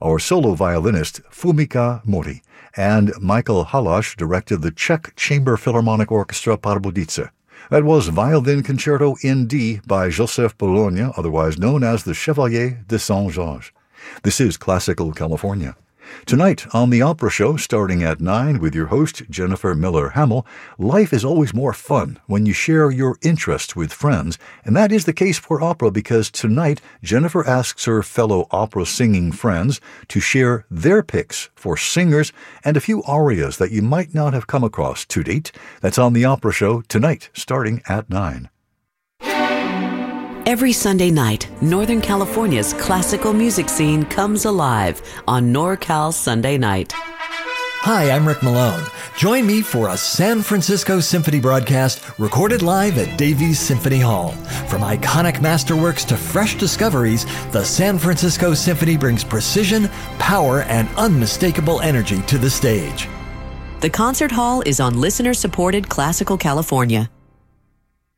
our solo violinist Fumika Mori, and Michael Halash directed the Czech Chamber Philharmonic Orchestra Pardubice. That was Violin Concerto in D by Joseph Bologna, otherwise known as the Chevalier de Saint-Georges. This is Classical California. Tonight on The Opera Show, starting at 9 with your host, Jennifer Miller-Hamill, life is always more fun when you share your interests with friends, and that is the case for opera because tonight Jennifer asks her fellow opera-singing friends to share their picks for singers and a few arias that you might not have come across to date. That's on The Opera Show tonight, starting at 9. Every Sunday night, Northern California's classical music scene comes alive on NorCal Sunday Night. Hi, I'm Rick Malone. Join me for a San Francisco Symphony broadcast recorded live at Davies Symphony Hall. From iconic masterworks to fresh discoveries, the San Francisco Symphony brings precision, power, and unmistakable energy to the stage. The concert hall is on listener-supported Classical California.